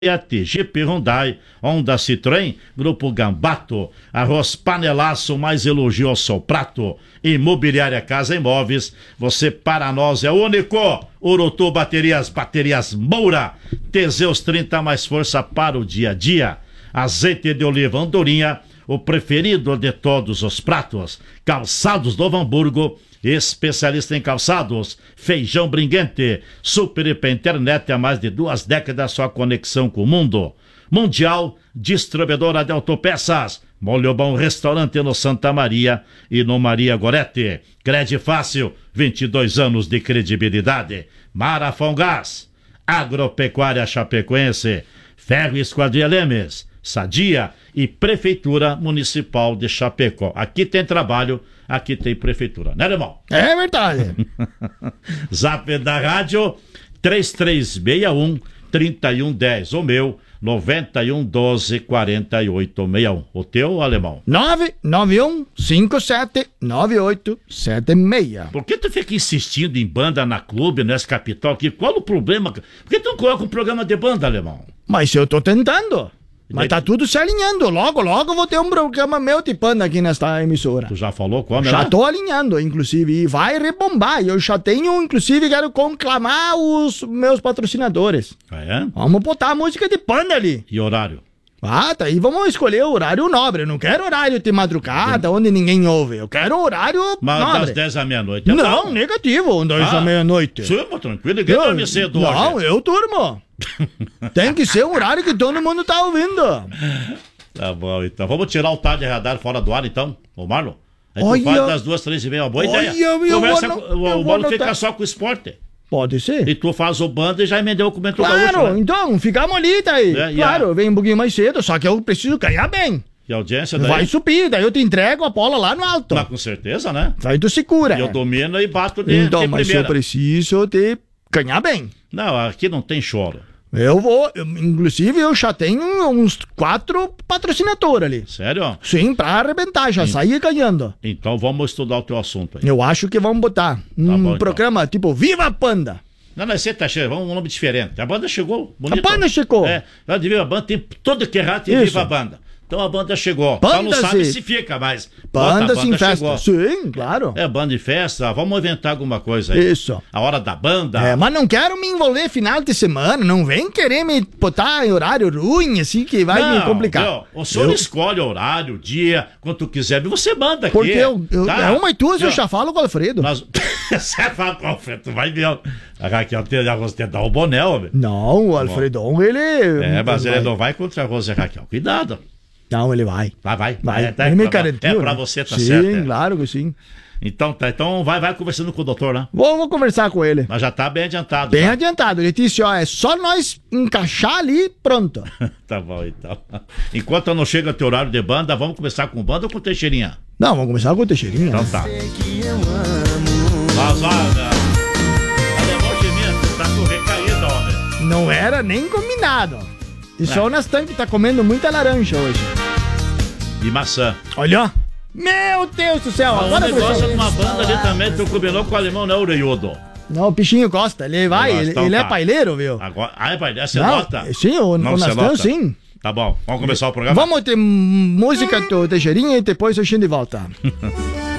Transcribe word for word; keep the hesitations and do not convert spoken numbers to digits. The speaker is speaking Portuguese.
Fiat, Jeep, Hyundai, Honda, Citroën, Grupo Gambato, Arroz Panelaço, mais elogio ao seu prato. Imobiliária Casa Imóveis, você para nós é único. Urutu Baterias, Baterias Moura, Teseus trinta, mais força para o dia a dia. Azeite de oliva Andorinha, o preferido de todos os pratos. Calçados do Hamburgo, especialista em calçados. Feijão Bringuente, Super I P Internet, há mais de duas décadas, sua conexão com o mundo. Mundial, distribuidora de autopeças. Molho Bom Restaurante no Santa Maria e no Maria Gorete. Crede Fácil, vinte e dois anos de credibilidade. Marafão Gás, Agropecuária Chapecoense, Ferro Esquadria Lemes, Sadia e Prefeitura Municipal de Chapecó. Aqui tem trabalho, aqui tem prefeitura, né, irmão? É verdade. Zap da rádio três três seis um, três um um zero, o meu nove um um doze, quatro oito seis um. O teu, alemão? nove nove um cinco sete nove oito sete seis. Por que tu fica insistindo em banda na clube, nessa capital aqui? Qual o problema? Por que tu não coloca um programa de banda, alemão? Mas eu tô tentando. Mas tá tudo se alinhando. Logo, logo vou ter um programa meu tipando aqui nesta emissora. Tu já falou como? Já tô alinhando, inclusive. E vai rebombar. Eu já tenho, inclusive, quero conclamar os meus patrocinadores. Ah, é? Vamos botar a música de panda ali. E horário? Ah, tá aí. Vamos escolher o horário nobre. Eu não quero horário de madrugada, Sim. onde ninguém ouve. Eu quero horário Mas nobre. das dez à meia-noite? É não, bom. Negativo. Das ah, à meia-noite. Sim, mas tranquilo. Ninguém dorme cedo hoje. Não, eu durmo. Tem que ser um horário que todo mundo tá ouvindo. Tá bom, então. Vamos tirar o tarde de radar fora do ar, então, ô Marlon? Aí olha, tu faz das duas, três e meia. Uma boa olha, ideia. Eu Conversa vou, com, o Marlon fica só com o esporte. Pode ser. E tu faz o bando e já emendeu o documento claro, gaúcho. Claro, né? Então, ficamos ali, tá aí. É, claro, a... vem um pouquinho mais cedo, só que eu preciso ganhar bem. E a audiência daí? Vai subir, daí eu te entrego a bola lá no alto. Mas com certeza, né? Aí tu se cura. E eu domino e bato de, então, de mas primeira. eu preciso te ganhar bem. Não, aqui não tem choro. Eu vou, eu, inclusive eu já tenho uns quatro patrocinadores ali. Sério? Sim, pra arrebentar, já Sim. saí ganhando. Então vamos estudar o teu assunto aí. Eu acho que vamos botar um tá bom, programa então. Tipo Viva a Panda. Não, não, você tá cheio, vamos um nome diferente. A banda chegou, bonito. A banda chegou. É, lá de Viva a Banda, tem todo que errar, tem Viva a Banda. Então a banda chegou. Banda Só não sabe se fica, mas. Banda, bota, sim, banda festa. Chegou. Sim, claro. É, banda e festa. Vamos inventar alguma coisa aí. Isso. A hora da banda. É, mas não quero me envolver final de semana. Não vem querer me botar em horário ruim, assim, que vai não, me complicar. Meu, o senhor eu... escolhe o horário, o dia, quando tu quiser. Você manda aqui. Porque eu, eu, tá? é uma e duas, eu, eu já falo com o Alfredo. Nós... Você fala com o Alfredo, tu vai ver. A Raquel tem a Rose tentar o boné, homem. Não, o Alfredão, ele. É, mas ele vai. não vai contra a Rose e a Raquel. Cuidado. Não, ele vai. Vai, vai. vai. É, tá, ele me pra, garantiu. é pra você, tá sim, certo. Sim, é. claro que sim. Então, tá, então vai, vai conversando com o doutor, né? Vou, vou conversar com ele. Mas já tá bem adiantado. Bem já. adiantado. Ele disse, ó, é só nós encaixar ali pronto. Tá bom, então. Enquanto não chega teu horário de banda, vamos começar com banda ou com Teixeirinha? Não, vamos começar com Teixeirinha. Então tá. Mas olha, alemão gemendo, tá com recaída, homem. Não era nem combinado. E só o Nastan que tá comendo muita laranja hoje. E maçã. Olha, meu Deus do céu. Mas agora o negócio de uma banda ali também, tu combinou com o alemão, não é o Oreiudo. Não, o Pichinho gosta, ele vai, ele, então, ele tá. é paileiro, viu? Agora, ah, é paileiro, você não, nota? Sim, o, não, o Nastan, sim. Tá bom, vamos começar o programa? Vamos ter música do Teixeirinha e depois a gente volta.